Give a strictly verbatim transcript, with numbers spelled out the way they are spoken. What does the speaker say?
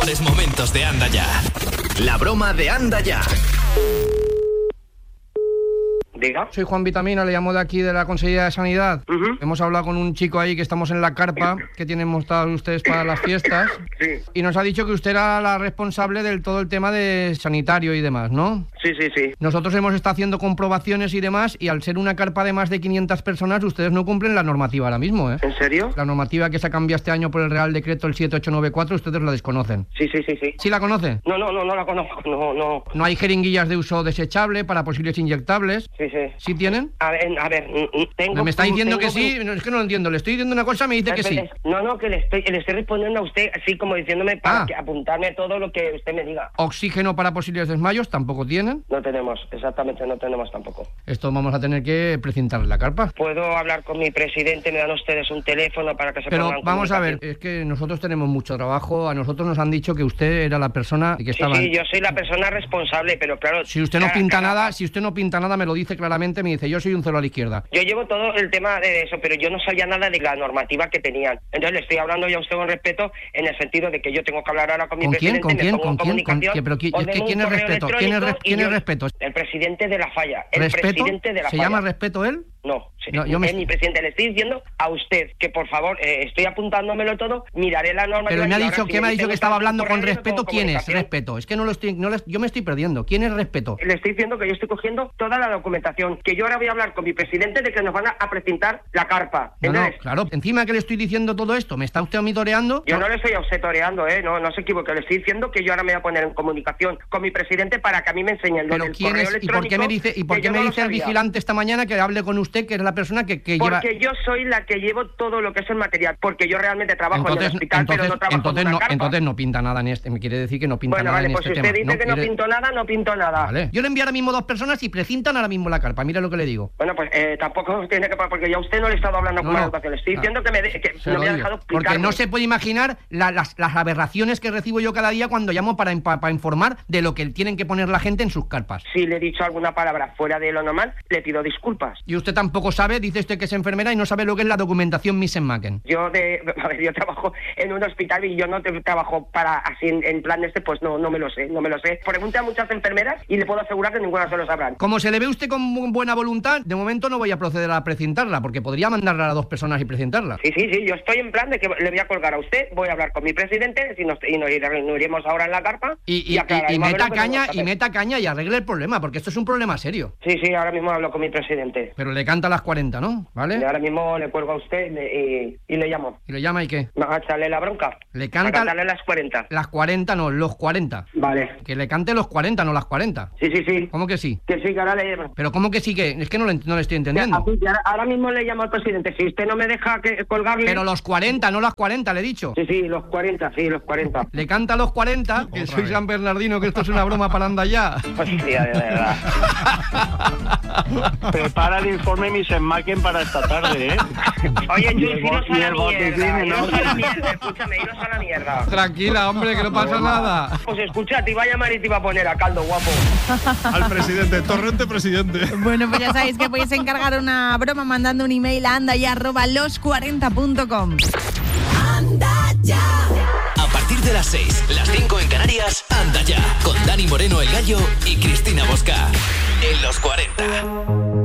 Tres momentos de Anda Ya. La broma de Anda Ya. Diga. Soy Juan Vitamina, le llamo de aquí de la Consejería de Sanidad. Uh-huh. Hemos hablado con un chico ahí que estamos en la carpa que tienen montados ustedes para las fiestas. Sí. Y nos ha dicho que usted era la responsable del todo el tema de sanitario y demás, ¿no? Sí, sí, sí. Nosotros hemos estado haciendo comprobaciones y demás, y al ser una carpa de más de quinientas personas, ustedes no cumplen la normativa ahora mismo, ¿eh? ¿En serio? La normativa que se ha cambiado este año por el Real Decreto el siete ocho nueve cuatro, ustedes la desconocen. Sí, sí, sí, sí. ¿Sí la conoce? No, no, no, no la conozco, no, no. No hay jeringuillas de uso desechable para posibles inyectables. Sí, sí. ¿Sí tienen? A ver, a ver, tengo... No, me está diciendo tengo, que sí, no, es que no lo entiendo. Le estoy diciendo una cosa, me dice que sí. No, no, que le estoy, le estoy respondiendo a usted así como diciéndome para Ah. que apuntarme todo lo que usted me diga. Oxígeno para posibles desmayos tampoco tienen. No tenemos, exactamente, no tenemos tampoco. Esto vamos a tener que precintar la carpa. ¿Puedo hablar con mi presidente? ¿Me dan ustedes un teléfono para que se Pero pongan en vamos a ver, comunicación? es que nosotros tenemos mucho trabajo. A nosotros nos han dicho que usted era la persona que Sí, estaba... sí, yo soy la persona responsable, pero claro... Si usted no cada- pinta cada- nada, si usted no pinta nada, me lo dice claramente, me dice, yo soy un cero a la izquierda. Yo llevo todo el tema de eso, pero yo no sabía nada de la normativa que tenían. Entonces le estoy hablando ya a usted con respeto, en el sentido de que yo tengo que hablar ahora con mi ¿Con quién? presidente, ¿Con me quién? pongo en ¿Con quién? ¿Con comunicación, qué? Pero qui- os es que dejo ¿quién un es correo respeto? ¿Quién es electrónico res- quién y es yo- respeto? El presidente de la falla. El ¿Respeto? presidente de la ¿Se falla. llama respeto él? No, sí, No, yo me es est- mi presidente. Le estoy diciendo a usted que, por favor, eh, estoy apuntándomelo todo, miraré la normativa... Pero me ha y ahora, dicho, si ¿qué me ha dicho tengo que estaba algún hablando con correo, respeto? tengo ¿Quién es comunicación. respeto? Es que no lo estoy, no les- yo me estoy perdiendo. ¿Quién es respeto? Le estoy diciendo que yo estoy cogiendo toda la documentación, que yo ahora voy a hablar con mi presidente de que nos van a, a precintar la carpa. No, no, Entonces, claro. Encima que le estoy diciendo todo esto, ¿me está usted a mí toreando? yo no le estoy a usted toreando, ¿eh? No, no se equivoque. Le estoy diciendo que yo ahora me voy a poner en comunicación con mi presidente para que a mí me enseñen lo Pero del quién correo es, y por qué me dice, y por que qué yo me no lo dice el sabía. vigilante esta mañana que hable con usted, que es la persona que, que lleva... Porque yo soy la que llevo todo lo que es el material, porque yo realmente trabajo en Entonces, el hospital, entonces, pero no trabajo entonces en una no, carpa. entonces no pinta nada en este. Me quiere decir que no pinta Bueno, nada vale, en pues este si usted tema. dice que no quiere- pinto nada, no pinto nada. Vale. Yo le envío ahora mismo dos personas y precintan ahora mismo la carpa. Mira lo que le digo. Bueno, pues eh, tampoco tiene que... Porque ya usted no le he estado hablando No, con no. la educación. Le estoy diciendo que, me de- que Se no lo me ha digo. dejado explicarme. Porque no se puede imaginar la- las, las aberraciones que recibo yo cada día cuando llamo para, para, para informar de lo que tienen que poner la gente en sus carpas. Si le he dicho alguna palabra fuera de lo normal, le pido disculpas. Y usted tampoco sabe, dice usted que es enfermera y no sabe lo que es la documentación Misen-Macken. Yo de, a ver, yo trabajo en un hospital y yo no te, trabajo para así en, en plan este, pues no, no me lo sé, no me lo sé. Pregunte a muchas enfermeras y le puedo asegurar que ninguna se lo sabrán. Como se le ve usted con bu- buena voluntad, de momento no voy a proceder a precintarla, porque podría mandarla a dos personas y precintarla. Sí, sí, sí, yo estoy en plan de que le voy a colgar a usted, voy a hablar con mi presidente si nos, y nos iremos ahora en la carpa. Y, y, y, aclararemos y a ver meta lo que caña, tenemos que y hacer. meta caña y arregle el problema, porque esto es un problema serio. Sí, sí, ahora mismo hablo con mi presidente. Pero le canta a las cuarenta, ¿no? Y ¿Vale? ahora mismo le cuelgo a usted y, y le llamo. ¿Y le llama y qué? ¿Me va a echarle la bronca? Le A canta cantarle las cuarenta. las cuarenta, no, los cuarenta. Vale. Que le cante los cuarenta, no las cuarenta. Sí, sí, sí. ¿Cómo que sí? Que sí, que ahora le llamo. Pero ¿cómo que sí que? Es que no le, no le estoy entendiendo. Así que ahora, ahora mismo le llamo al presidente. Si usted no me deja que, colgarle... Pero los cuarenta, no las cuarenta, le he dicho. Sí, sí, los cuarenta, sí, los cuarenta. Le canta a los cuarenta, que soy San Bernardino, que esto es una broma para andar ya. Hostia, de verdad. Prepara el informe Misen-Macken para esta tarde, ¿eh? Oye, Y Chus, el iros bo- a y la el botiquín mierda. Iros a la enorme. mierda, escúchame, iros a la mierda. Tranquila, hombre, que no pasa nada. Pues escucha, te iba a llamar y te iba a poner a caldo, guapo. Al presidente, torrente presidente. Bueno, pues ya sabéis que podéis encargar una broma mandando un email a andaya arroba los cuarenta punto com. Anda Ya. A partir de las seis, las cinco en Canarias, Anda Ya. Con Dani Moreno el Gallo y Cristina Bosca. En los cuarenta.